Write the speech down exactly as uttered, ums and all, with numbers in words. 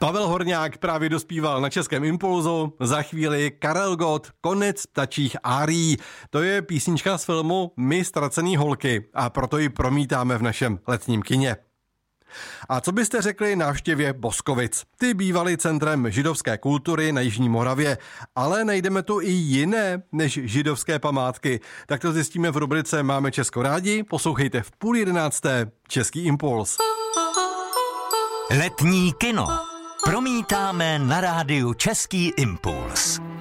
Pavel Horňák právě dospíval na Českém Impulzu, za chvíli Karel Gott, Konec ptačích árií. To je písnička z filmu My ztracený holky a proto ji promítáme v našem letním kině. A co byste řekli návštěvě Boskovic? Ty bývaly centrem židovské kultury na Jižní Moravě, ale najdeme tu i jiné než židovské památky. Tak to zjistíme v rubrice Máme Česko rádi. Poslouchejte v půl jedenácté Český Impuls. Letní kino promítáme na rádiu Český Impuls.